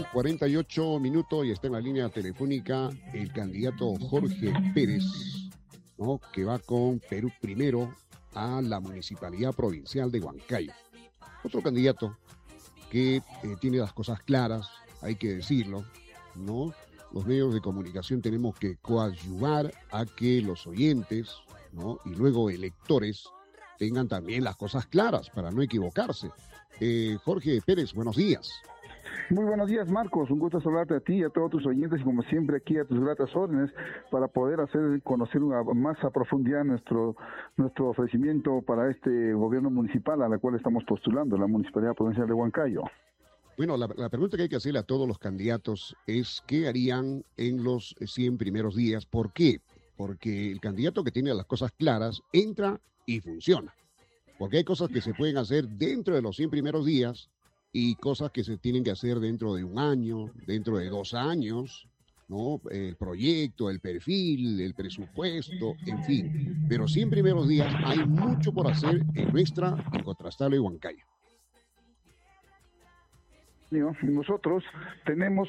6:48 y está en la línea telefónica el candidato Jorge Pérez, ¿no? Que va con Perú Primero a la Municipalidad Provincial de Huancayo. Otro candidato que tiene las cosas claras, hay que decirlo, ¿no? Los medios de comunicación tenemos que coadyuvar a que los oyentes, ¿no? Y luego electores tengan también las cosas claras para no equivocarse. Jorge Pérez, buenos días. Muy buenos días, Marcos. Un gusto saludarte a ti y a todos tus oyentes y como siempre aquí a tus gratas órdenes para poder hacer conocer más a profundidad nuestro ofrecimiento para este gobierno municipal a la cual estamos postulando, la Municipalidad Provincial de Huancayo. Bueno, la pregunta que hay que hacerle a todos los candidatos es ¿qué harían en los 100 primeros días? ¿Por qué? Porque el candidato que tiene las cosas claras entra y funciona. Porque hay cosas que se pueden hacer dentro de los 100 primeros días y cosas que se tienen que hacer dentro de un año, dentro de 2 años, ¿no? El proyecto, el perfil, el presupuesto, en fin. Pero 100 primeros días hay mucho por hacer en nuestra incontrastable Huancayo. Nosotros tenemos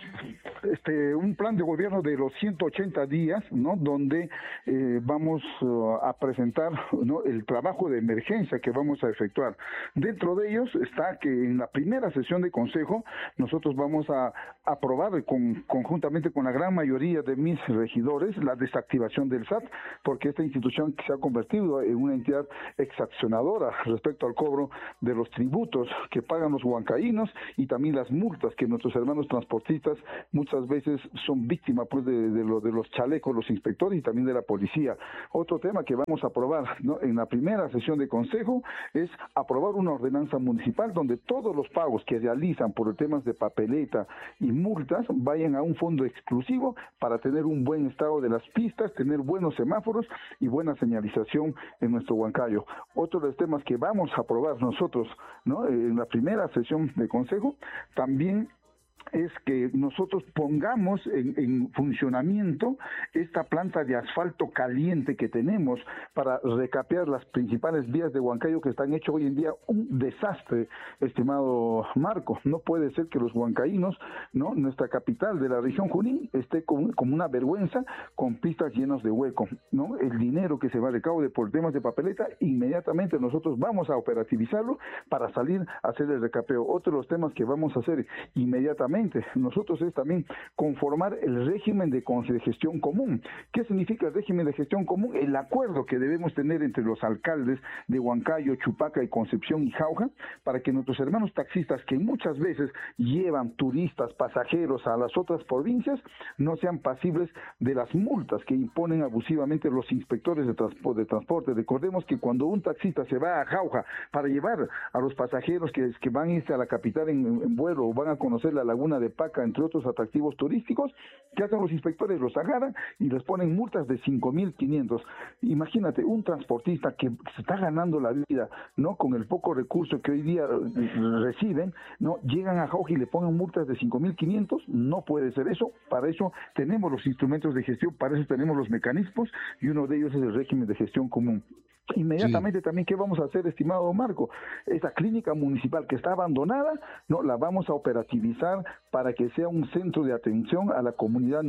un plan de gobierno de los 180 días, ¿no? Donde vamos a presentar, ¿no? El trabajo de emergencia que vamos a efectuar. Dentro de ellos está que en la primera sesión de consejo nosotros vamos a aprobar conjuntamente con la gran mayoría de mis regidores la desactivación del SAT, porque esta institución se ha convertido en una entidad exaccionadora respecto al cobro de los tributos que pagan los huancaínos y también las multas que nuestros hermanos transportistas muchas veces son víctimas pues de los chalecos, los inspectores y también de la policía. Otro tema que vamos a aprobar, ¿no? En la primera sesión de consejo es aprobar una ordenanza municipal donde todos los pagos que realizan por temas de papeleta y multas vayan a un fondo exclusivo para tener un buen estado de las pistas, tener buenos semáforos y buena señalización en nuestro Huancayo. Otro de los temas que vamos a aprobar nosotros, ¿no? En la primera sesión de consejo también es que nosotros pongamos en funcionamiento esta planta de asfalto caliente que tenemos para recapear las principales vías de Huancayo que están hechas hoy en día un desastre, estimado Marco. No puede ser que los huancaínos, ¿no? Nuestra capital de la región Junín esté como una vergüenza con pistas llenas de hueco, ¿no? El dinero que se va a recaude por temas de papeleta, inmediatamente nosotros vamos a operativizarlo para salir a hacer el recapeo. Otro de los temas que vamos a hacer inmediatamente nosotros es también conformar el régimen de gestión común. ¿Qué significa el régimen de gestión común? El acuerdo que debemos tener entre los alcaldes de Huancayo, Chupaca y Concepción y Jauja para que nuestros hermanos taxistas que muchas veces llevan turistas, pasajeros a las otras provincias no sean pasibles de las multas que imponen abusivamente los inspectores de transporte. Recordemos que cuando un taxista se va a Jauja para llevar a los pasajeros que van a irse a la capital en vuelo o van a conocer la laguna de Paca, entre otros atractivos turísticos, ¿qué hacen los inspectores? Los agarran y les ponen multas de 5,500. Imagínate, un transportista que se está ganando la vida, ¿no? Con el poco recurso que hoy día reciben, ¿no? Llegan a Jauja y le pongan multas de 5,500, no puede ser eso. Para eso tenemos los instrumentos de gestión, para eso tenemos los mecanismos y uno de ellos es el régimen de gestión común. Inmediatamente también, ¿qué vamos a hacer, estimado Marco? Esa clínica municipal que está abandonada, no la vamos a operativizar para que sea un centro de atención a la comunidad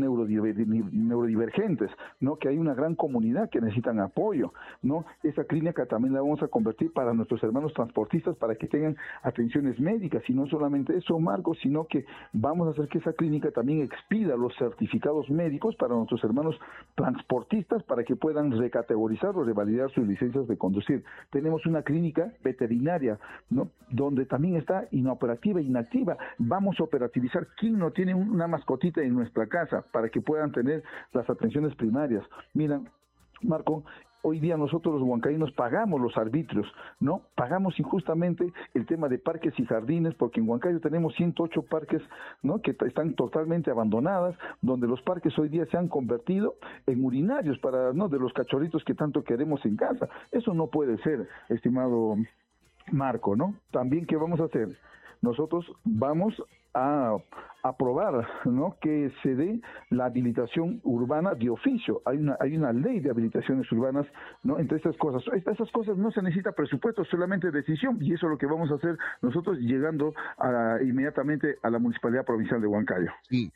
neurodivergentes, ¿no? Que hay una gran comunidad que necesitan apoyo, ¿no? Esa clínica también la vamos a convertir para nuestros hermanos transportistas para que tengan atenciones médicas, y no solamente eso, Marco, sino que vamos a hacer que esa clínica también expida los certificados médicos para nuestros hermanos transportistas para que puedan recategorizar o revalidar sus licencias de conducir. Tenemos una clínica veterinaria, ¿no? Donde también está inoperativa e inactiva. Vamos a operativizar. ¿Quién no tiene una mascotita en nuestra casa para que puedan tener las atenciones primarias? Mira, Marco, hoy día nosotros los huancaínos pagamos los arbitrios, ¿no? Pagamos injustamente el tema de parques y jardines, porque en Huancayo tenemos 108 parques, ¿no? Que están totalmente abandonadas, donde los parques hoy día se han convertido en urinarios para, ¿no? De los cachorritos que tanto queremos en casa. Eso no puede ser, estimado Marco, ¿no? También, ¿qué vamos a hacer? nosotros vamos a aprobar, ¿no?, que se dé la habilitación urbana de oficio. Hay una ley de habilitaciones urbanas, ¿no?, entre estas cosas. Estas cosas no se necesita presupuesto, solamente decisión, y eso es lo que vamos a hacer nosotros llegando inmediatamente a la Municipalidad Provincial de Huancayo. Sí.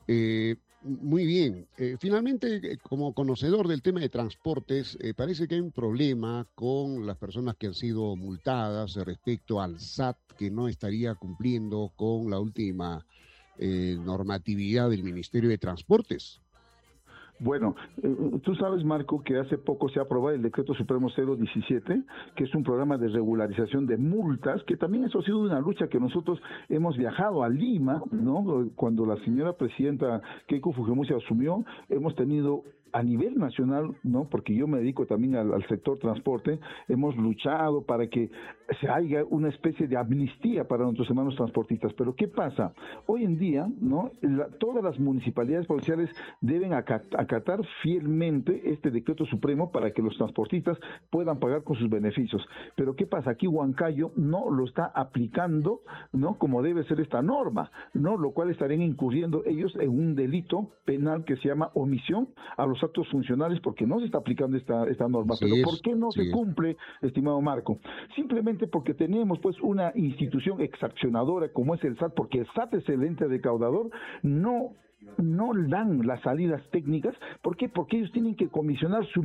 Muy bien. Finalmente, como conocedor del tema de transportes, parece que hay un problema con las personas que han sido multadas respecto al SAT, que no estaría cumpliendo con la última normatividad del Ministerio de Transportes. Bueno, tú sabes, Marco, que hace poco se ha aprobado el Decreto Supremo 017, que es un programa de regularización de multas, que también eso ha sido una lucha que nosotros hemos viajado a Lima, ¿no? Cuando la señora presidenta Keiko Fujimori asumió, hemos tenido a nivel nacional, ¿no?, porque yo me dedico también al sector transporte, hemos luchado para que se haya una especie de amnistía para nuestros hermanos transportistas. Pero ¿qué pasa? Hoy en día, ¿no?, todas las municipalidades provinciales deben acatar fielmente este decreto supremo para que los transportistas puedan pagar con sus beneficios. Pero ¿qué pasa? Aquí Huancayo no lo está aplicando, ¿no?, como debe ser esta norma, ¿no?, lo cual estarían incurriendo ellos en un delito penal que se llama omisión a los actos funcionales, porque no se está aplicando esta norma. Sí. Pero ¿por qué no se cumple, estimado Marco? Simplemente porque tenemos pues una institución exaccionadora como es el SAT, porque el SAT es el ente recaudador, no dan las salidas técnicas. ¿Por qué? Porque ellos tienen que comisionar su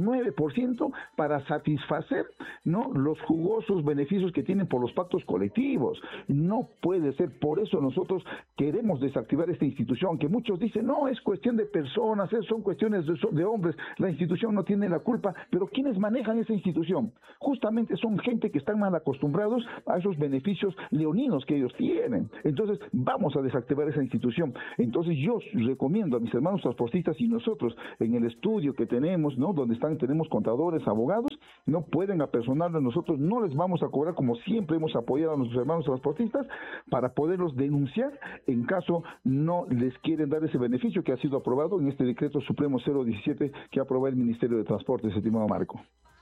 9% para satisfacer, ¿no?, los jugosos beneficios que tienen por los pactos colectivos. No puede ser. Por eso nosotros queremos desactivar esta institución, que muchos dicen, no, es cuestión de personas, son cuestiones de hombres, la institución no tiene la culpa. Pero ¿quiénes manejan esa institución? Justamente son gente que están mal acostumbrados a esos beneficios leoninos que ellos tienen. Entonces vamos a desactivar esa institución. Entonces yo recomiendo a mis hermanos transportistas y nosotros en el estudio que tenemos, ¿no?, donde tenemos contadores, abogados, no pueden apersonarnos. Nosotros no les vamos a cobrar, como siempre hemos apoyado a nuestros hermanos transportistas, para poderlos denunciar en caso no les quieren dar ese beneficio que ha sido aprobado en este decreto supremo 017 que aprobó el Ministerio de Transportes, estimado Marco.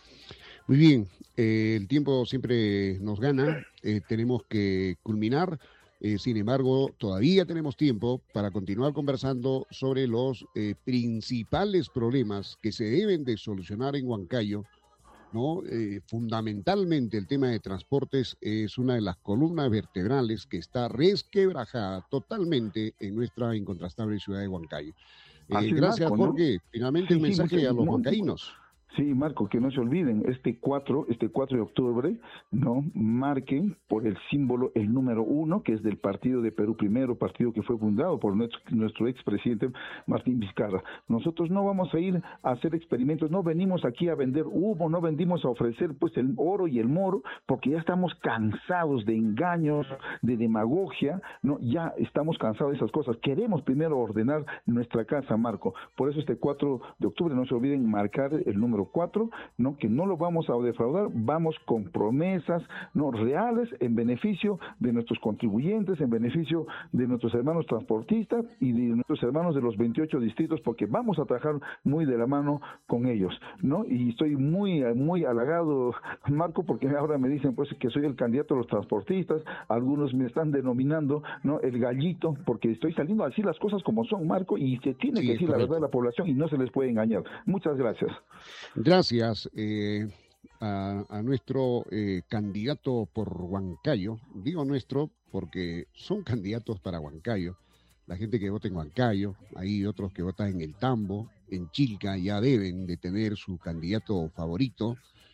Muy bien, el tiempo siempre nos gana, tenemos que culminar. Sin embargo, todavía tenemos tiempo para continuar conversando sobre los principales problemas que se deben de solucionar en Huancayo, ¿no? Fundamentalmente el tema de transportes es una de las columnas vertebrales que está resquebrajada totalmente en nuestra incontrastable ciudad de Huancayo. Gracias, Marco, Jorge. ¿No? Finalmente un mensaje a los huancaínos. Sí, Marco, que no se olviden, este 4 de octubre, ¿no?, marquen por el símbolo el número 1, que es del Partido de Perú Primero, partido que fue fundado por nuestro expresidente Martín Vizcarra. Nosotros no vamos a ir a hacer experimentos, no venimos aquí a vender humo, no venimos a ofrecer pues el oro y el moro, porque ya estamos cansados de engaños, de demagogia, ¿no? Ya estamos cansados de esas cosas. Queremos primero ordenar nuestra casa, Marco. Por eso este 4 de octubre no se olviden marcar el número 4, ¿no?, que no lo vamos a defraudar, vamos con promesas, ¿no?, reales en beneficio de nuestros contribuyentes, en beneficio de nuestros hermanos transportistas y de nuestros hermanos de los 28 distritos, porque vamos a trabajar muy de la mano con ellos, ¿no? Y estoy muy halagado, Marco, porque ahora me dicen pues que soy el candidato de los transportistas, algunos me están denominando, ¿no?, el gallito, porque estoy saliendo a decir las cosas como son, Marco, y se tiene que decir la verdad a la población y no se les puede engañar. Muchas gracias. Gracias a nuestro candidato por Huancayo. Digo nuestro porque son candidatos para Huancayo. La gente que vota en Huancayo, hay otros que votan en el Tambo, en Chilca, ya deben de tener su candidato favorito.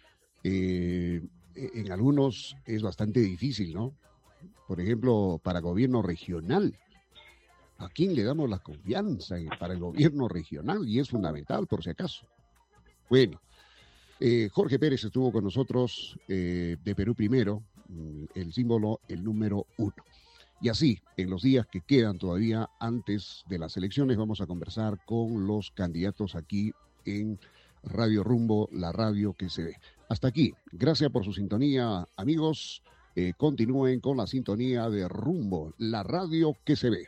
En algunos es bastante difícil, ¿no? Por ejemplo, para gobierno regional. ¿A quién le damos la confianza para el gobierno regional? Y es fundamental, por si acaso. Bueno, Jorge Pérez estuvo con nosotros de Perú Primero, el símbolo, el número 1. Y así, en los días que quedan todavía antes de las elecciones, vamos a conversar con los candidatos aquí en Radio Rumbo, la radio que se ve. Hasta aquí, gracias por su sintonía, amigos. Continúen con la sintonía de Rumbo, la radio que se ve.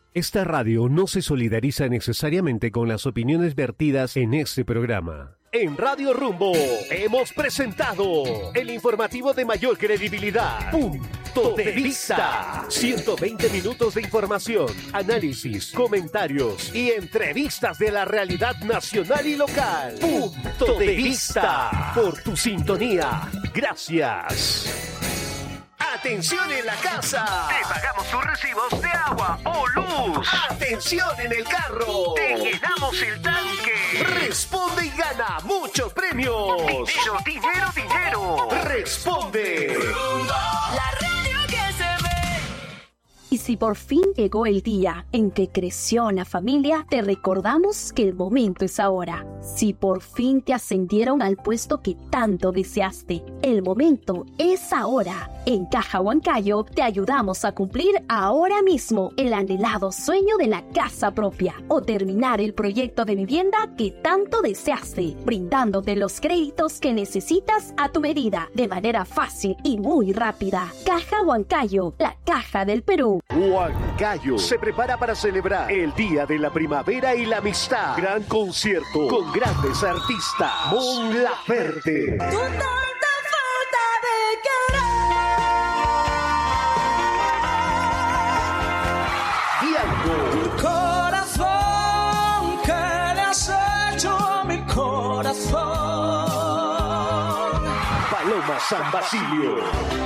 Esta radio no se solidariza necesariamente con las opiniones vertidas en este programa. En Radio Rumbo hemos presentado el informativo de mayor credibilidad. Punto de Vista. 120 minutos de información, análisis, comentarios y entrevistas de la realidad nacional y local. Punto de Vista. Por tu sintonía. Gracias. Atención en la casa. Te pagamos tus recibos de agua o luz. Atención en el carro. Te llenamos el tanque. Responde y gana muchos premios. Dinero, dinero, dinero. Responde. La radio que se ve. Y si por fin llegó el día en que creció la familia, te recordamos que el momento es ahora. Si por fin te ascendieron al puesto que tanto deseaste, el momento es ahora. En Caja Huancayo te ayudamos a cumplir ahora mismo el anhelado sueño de la casa propia o terminar el proyecto de vivienda que tanto deseaste, brindándote los créditos que necesitas a tu medida, de manera fácil y muy rápida. Caja Huancayo, la caja del Perú. Huancayo se prepara para celebrar el Día de la Primavera y la Amistad. Gran concierto con grandes artistas. Mon Laferte. Tu tanta falta de Diango. Corazón, ¿qué le has hecho a mi corazón? Paloma San Basilio.